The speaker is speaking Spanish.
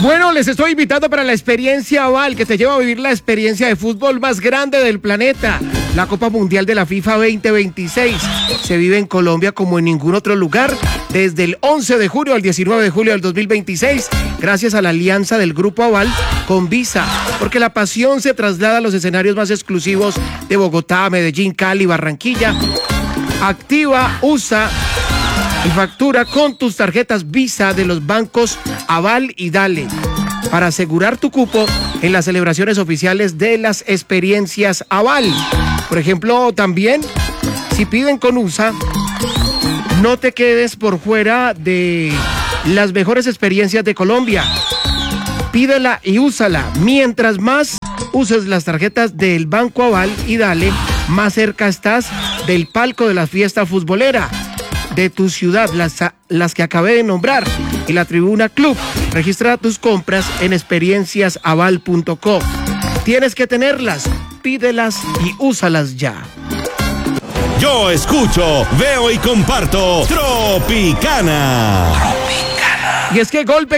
Bueno, les estoy invitando para la experiencia Aval, que te lleva a vivir la experiencia de fútbol más grande del planeta. La Copa Mundial de la FIFA 2026 se vive en Colombia como en ningún otro lugar desde el 11 de julio al 19 de julio del 2026, gracias a la alianza del Grupo Aval con Visa, porque la pasión se traslada a los escenarios más exclusivos de Bogotá, Medellín, Cali, Barranquilla. Activa, usa y factura con tus tarjetas Visa de los bancos Aval y Dale para asegurar tu cupo en las celebraciones oficiales de las experiencias Aval. Por ejemplo, también, si piden con USA, no te quedes por fuera de las mejores experiencias de Colombia. Pídela y úsala. Mientras más uses las tarjetas del Banco Aval y Dale, más cerca estás del palco de la fiesta futbolera de tu ciudad, las que acabé de nombrar, y la Tribuna Club. Registra tus compras en experienciasaval.co. Tienes que tenerlas, pídelas y úsalas ya. Yo escucho, veo y comparto Tropicana. Y es que golpe